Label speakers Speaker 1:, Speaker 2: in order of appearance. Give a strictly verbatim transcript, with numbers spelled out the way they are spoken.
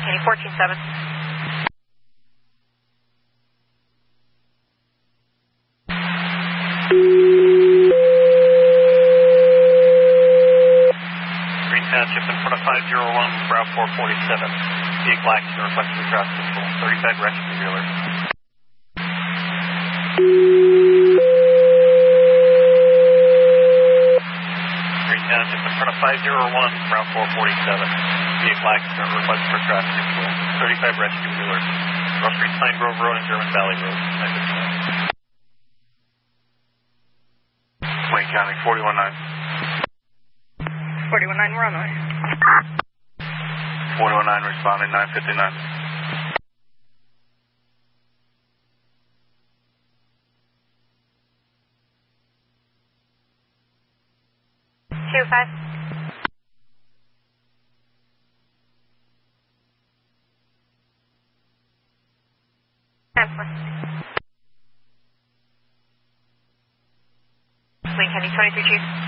Speaker 1: Kenny fourteen seven.
Speaker 2: Green Township in front of five zero one, Bravo four forty-seven. Vehicle accident requesting traffic control. thirty-five rescue dealer. Green Township in front of five zero one, Bravo four forty-seven. Vehicle accident requesting for traffic control. thirty-five rescue dealer. Cross Street, Pine Grove Road and German Valley Road.
Speaker 3: Wayne County, forty-one nine.
Speaker 1: forty-one nine, we're on the way.
Speaker 3: forty-one nine responding, nine fifty-nine.
Speaker 1: two five. Wayne County twenty-three Chief.